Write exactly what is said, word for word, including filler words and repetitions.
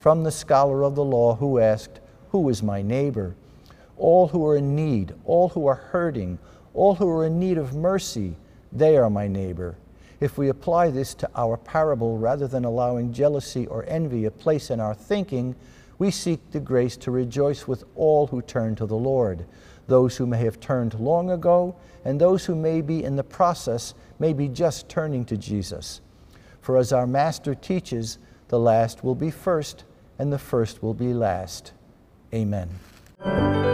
from the scholar of the law who asked, "Who is my neighbor?" All who are in need, all who are hurting, all who are in need of mercy, they are my neighbor. If we apply this to our parable rather than allowing jealousy or envy a place in our thinking, we seek the grace to rejoice with all who turn to the Lord, those who may have turned long ago and those who may be in the process, may be just turning to Jesus. For as our Master teaches, the last will be first and the first will be last. Amen.